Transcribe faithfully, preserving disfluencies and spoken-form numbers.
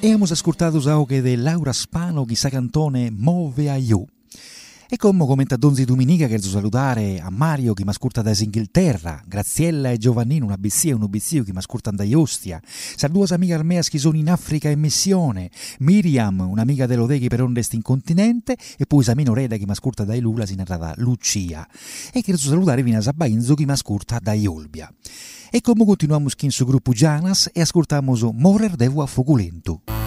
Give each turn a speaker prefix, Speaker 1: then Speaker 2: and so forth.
Speaker 1: E hemos ascoltato anche de Laura Spano chi sa cantone Move a You. E come commenta Donzi Dominica che salutare a Mario che mi ascolta da Inghilterra, Graziella e Giovannino, una bessia e un obizzio che mi ascoltano da Ostia, due amiche armee che sono in Africa e missione, Miriam, un'amica dell'Odeghi per ondest in continente, e poi Samino Reda che mi ascolta da Lula, si narrata Lucia. E che salutare Vina Sabainzo che mi ascolta da Olbia. E come continuiamo in su gruppo Gianas e ascoltiamo Morer Devo a Foculento.